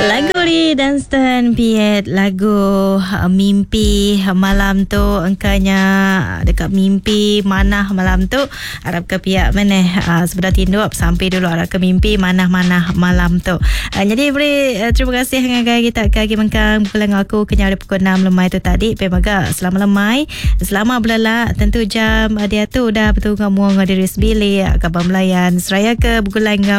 Lagu ni Dunstan Piet, lagu mimpi malam tu, engkanya dekat mimpi mana malam tu harap ke pihak mana sebelah tindup sampai dulu harap ke mimpi mana malam tu. Jadi beri terima kasih dengan gaya kita kaki mengkang pulang aku kenyang pukul 6 lemai tu tadi pemaga selama lemai selama belala tentu jam dia tu dah betul kamu ngadiris bilik kabar melayan seraya ke bukulan